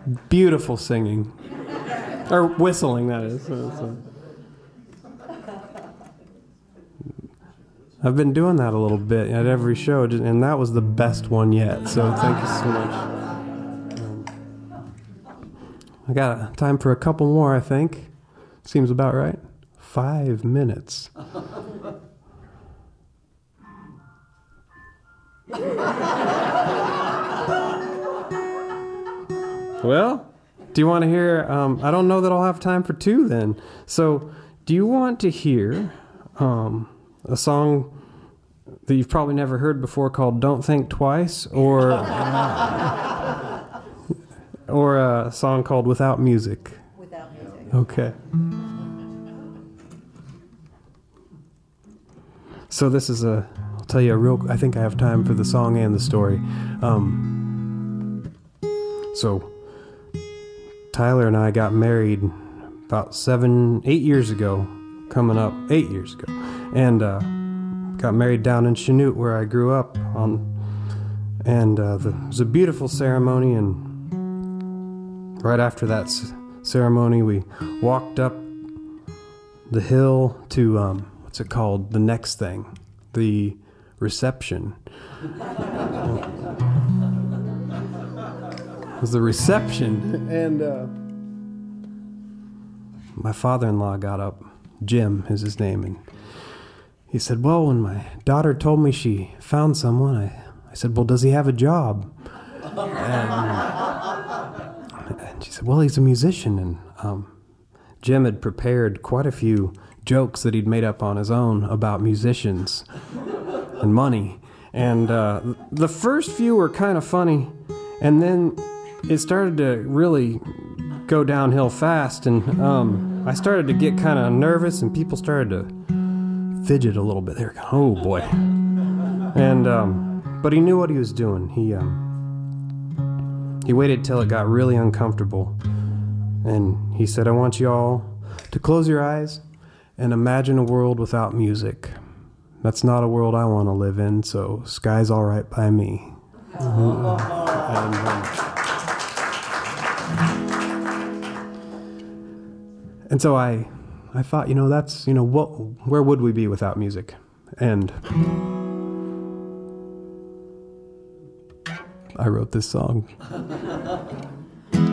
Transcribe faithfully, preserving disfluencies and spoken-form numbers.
Beautiful singing. Or whistling, that is. So, so. I've been doing that a little bit at every show, and that was the best one yet, so thank you so much. Um, I got time for a couple more, I think. Seems about right. Five minutes. Well, do you want to hear, um, I don't know that I'll have time for two then. So, do you want to hear um, a song that you've probably never heard before called Don't Think Twice, or uh, or a song called Without Music? Without Music. Okay. So this is a, I'll tell you a real, I think I have time for the song and the story. Um, so, Tyler and I got married about seven, eight years ago, coming up, eight years ago. And, uh, got married down in Chanute where I grew up. On, and uh, the, it was a beautiful ceremony, and right after that c- ceremony, we walked up the hill to, um, what's it called? The next thing. The reception. It was the reception. And uh, my father-in-law got up. Jim is his name, and he said, well, when my daughter told me she found someone, I, I said, well, does he have a job? And, and she said, well, he's a musician. And um, Jim had prepared quite a few jokes that he'd made up on his own about musicians and money. And uh, the first few were kind of funny, and then it started to really go downhill fast, and um, I started to get kind of nervous, and people started to fidget a little bit. They were going, oh boy. And um, but he knew what he was doing. He um, he waited till it got really uncomfortable, and he said, I want you all to close your eyes and imagine a world without music. That's not a world I want to live in, so sky's all right by me. Mm-hmm. And, um, and so I I thought, you know, that's, you know, what, where would we be without music? And I wrote this song.